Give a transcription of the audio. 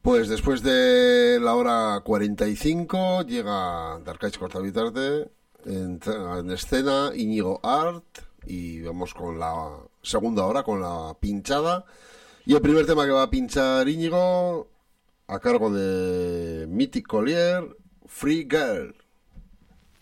Pues después de la hora 45 llega Darkais Cortavitarte, entra en escena Íñigo Art y vamos con la segunda hora, con la pinchada. Y el primer tema que va a pinchar Íñigo, a cargo de Mythic Collier, Free Girl.